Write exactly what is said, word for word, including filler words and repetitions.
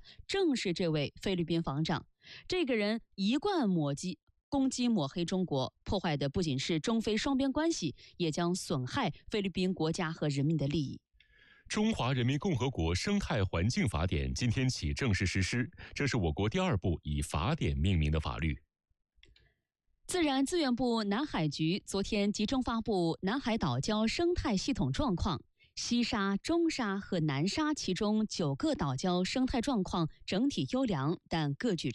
正是这位菲律宾防长。这个人一贯抹击。攻击抹黑中国，破坏的不仅是中菲双边关系，也将损害菲律宾国家和人民的利益。 中华人民共和国生态环境法典今天起正式实施，这是我国第二部以法典命名的法律。 自然资源部南海局昨天集中发布南海岛礁生态系统状况，西沙、中沙和南沙其中九个岛礁生态状况整体优良，但各具